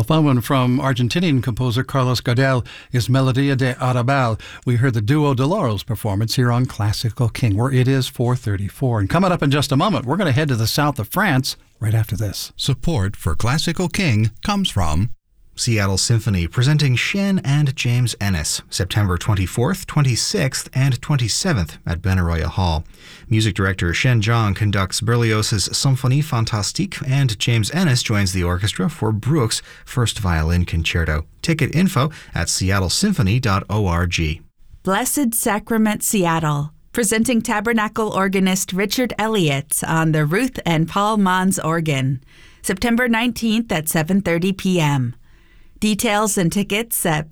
A fun one from Argentinian composer Carlos Gardel is Melodia de Arrabal. We heard the duo Dolores performance here on Classical King, where it is 4:34. And coming up in just a moment, we're going to head to the south of France right after this. Support for Classical King comes from Seattle Symphony, presenting Shen and James Ennis, September 24th, 26th, and 27th at Benaroya Hall. Music director Shen Zhang conducts Berlioz's Symphonie Fantastique, and James Ennis joins the orchestra for Bruch's First Violin Concerto. Ticket info at seattlesymphony.org. Blessed Sacrament Seattle, presenting Tabernacle organist Richard Elliott on the Ruth and Paul Mons organ, September 19th at 7:30 p.m. Details and tickets at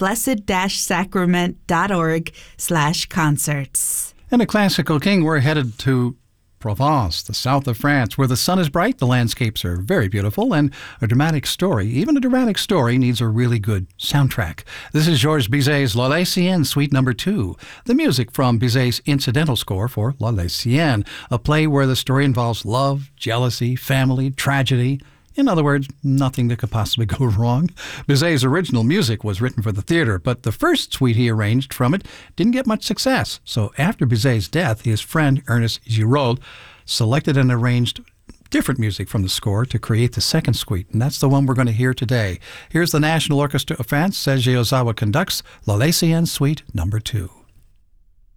blessed-sacrament.org/concerts. And at Classical King, we're headed to Provence, the south of France, where the sun is bright, the landscapes are very beautiful, and a dramatic story, even a dramatic story, needs a really good soundtrack. This is Georges Bizet's La Lycienne, Suite No. 2, the music from Bizet's incidental score for La Lycienne, a play where the story involves love, jealousy, family, tragedy. In other words, nothing that could possibly go wrong. Bizet's original music was written for the theater, but the first suite he arranged from it didn't get much success. So after Bizet's death, his friend Ernest Giraud selected and arranged different music from the score to create the second suite, and that's the one we're going to hear today. Here's the National Orchestra of France. Seiji Ozawa conducts La Lycienne Suite No. 2.